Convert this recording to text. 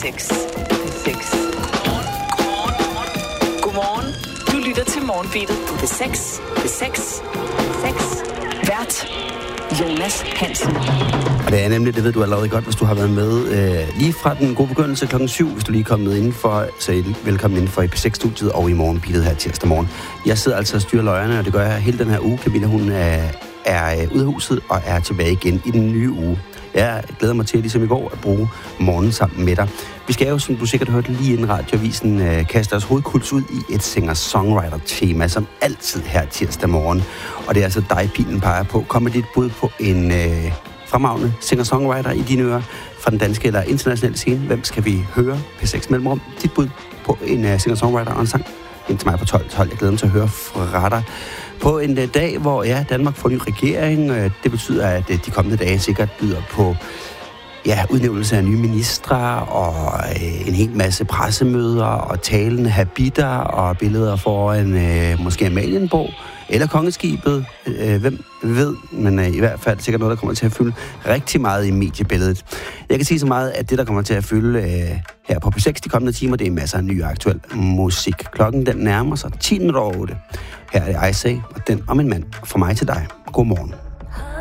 P6. Godmorgen. Du lytter til Morgenbeatet på P6. Vært Jonas Hansen. Og det er nemlig, det ved du allerede godt, hvis du har været med lige fra den gode begyndelse klokken 7, hvis du lige er kommet indenfor, så velkommen indenfor i P6-studiet og i Morgenbeatet her tirsdag morgen. Jeg sidder altså og styrer løjerne, og det gør jeg hele den her uge. Camilla, hun er ude af huset og er tilbage igen i den nye uge. Jeg glæder mig til, ligesom i går, at bruge morgenen sammen med dig. Vi skal jo, som du sikkert hørte lige inden radioavisen, kaste os hovedkuls ud i et singer-songwriter-tema, som altid her tirsdag morgen. Og det er altså dig, pilen peger på. Kom med dit bud på en fremragende singer-songwriter i dine ører fra den danske eller internationale scene. Hvem skal vi høre? P6 Mellemrum. Dit bud på en singer-songwriter og en sang. Indtil mig på 12. Jeg glæder mig til at høre fra dig. På en dag, hvor Danmark får ny regering. Det betyder, at de kommende dage sikkert byder på udnævnelse af nye ministre og en hel masse pressemøder og talende habitter og billeder foran måske Amalienborg eller Kongeskibet. Hvem ved, men i hvert fald sikkert noget, der kommer til at fylde rigtig meget i mediebilledet. Jeg kan sige så meget, at det, der kommer til at fylde her på P6 de kommende timer, det er masser af ny og aktuel musik. Klokken den nærmer sig 10:08. Her er det I Say, og den om en mand fra mig til dig. God morgen.